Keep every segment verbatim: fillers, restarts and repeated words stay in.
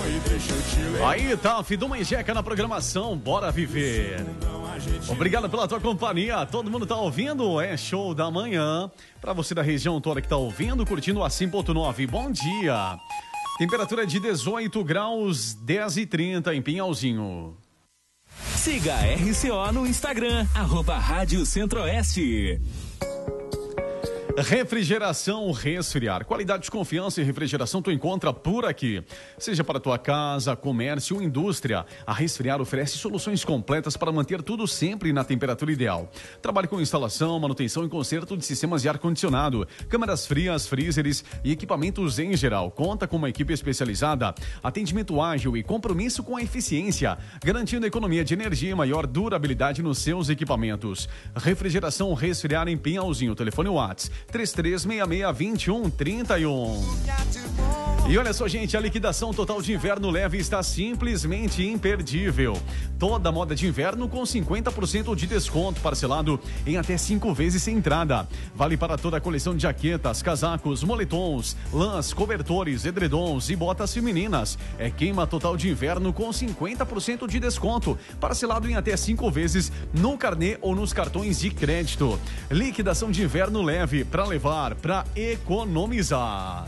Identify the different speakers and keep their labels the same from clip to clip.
Speaker 1: Aí tá, Fiduma e Jeca na programação, bora viver. Obrigado pela tua companhia, todo mundo tá ouvindo? É show da manhã. Pra você da região toda que tá ouvindo, curtindo a cem ponto nove, bom dia. Temperatura de dezoito graus, dez e trinta em Pinhalzinho.
Speaker 2: Siga a R C O no Instagram, arroba Rádio Centro-Oeste.
Speaker 1: Refrigeração Resfriar. Qualidade de confiança e refrigeração tu encontra por aqui. Seja para tua casa, comércio ou indústria, a Resfriar oferece soluções completas para manter tudo sempre na temperatura ideal. Trabalhe com instalação, manutenção e conserto de sistemas de ar-condicionado, câmaras frias, freezers e equipamentos em geral. Conta com uma equipe especializada, atendimento ágil e compromisso com a eficiência, garantindo economia de energia e maior durabilidade nos seus equipamentos. Refrigeração Resfriar em Pinhalzinho. Telefone WhatsApp três três seis seis, dois um três um. E olha só, gente, a liquidação total de inverno leve está simplesmente imperdível. Toda moda de inverno com cinquenta por cento de desconto parcelado em até cinco vezes sem entrada. Vale para toda a coleção de jaquetas, casacos, moletons, lãs, cobertores, edredons e botas femininas. É queima total de inverno com cinquenta por cento de desconto, parcelado em até cinco vezes no carnê ou nos cartões de crédito. Liquidação de inverno leve, para levar, para economizar.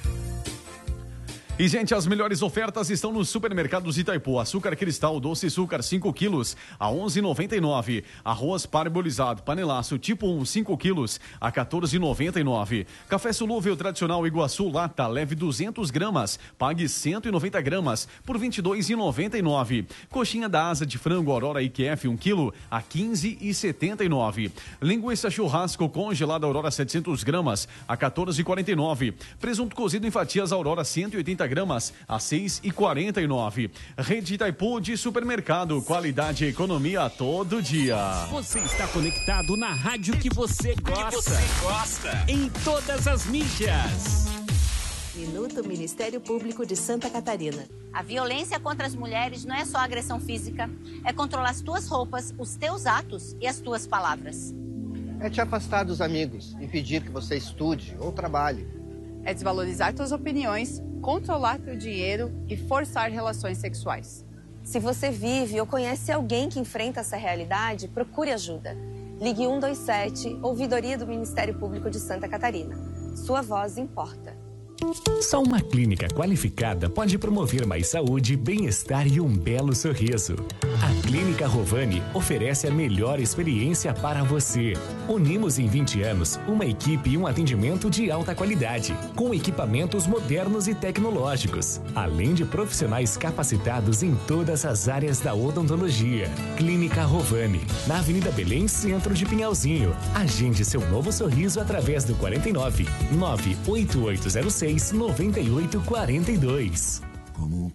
Speaker 1: E, gente, as melhores ofertas estão nos supermercados Itaipu. Açúcar cristal, doce açúcar, cinco quilos, a onze reais e noventa e nove centavos. Arroz parbolizado, panelaço, tipo um, cinco quilos, a quatorze reais e noventa e nove centavos. Café solúvel tradicional Iguaçu Lata, leve duzentas gramas, pague cento e noventa gramas, por vinte e dois reais e noventa e nove centavos. Coxinha da asa de frango Aurora I Q F, um quilo, a quinze reais e setenta e nove centavos. Linguiça churrasco congelada Aurora setecentas gramas, a quatorze reais e quarenta e nove centavos. Presunto cozido em fatias Aurora cento e oitenta gramas, a seis reais e quarenta e nove centavos. Rede Itaipu de supermercado, qualidade e economia todo dia.
Speaker 2: Você está conectado na rádio que você gosta. Que você gosta. Em todas as mídias.
Speaker 3: Minuto Ministério Público de Santa Catarina.
Speaker 4: A violência contra as mulheres não é só agressão física, é controlar as tuas roupas, os teus atos e as tuas palavras.
Speaker 5: É te afastar dos amigos, impedir que você estude ou trabalhe.
Speaker 6: É desvalorizar tuas opiniões, controlar teu dinheiro e forçar relações sexuais.
Speaker 7: Se você vive ou conhece alguém que enfrenta essa realidade, procure ajuda. Ligue um dois sete, Ouvidoria do Ministério Público de Santa Catarina. Sua voz importa.
Speaker 2: Só uma clínica qualificada pode promover mais saúde, bem-estar e um belo sorriso. A Clínica Rovani oferece a melhor experiência para você. Unimos em vinte anos uma equipe e um atendimento de alta qualidade, com equipamentos modernos e tecnológicos, além de profissionais capacitados em todas as áreas da odontologia. Clínica Rovani, na Avenida Belém, centro de Pinhalzinho. Agende seu novo sorriso através do quarenta e nove, nove oito oito zero seis, nove oito quatro dois.
Speaker 8: Como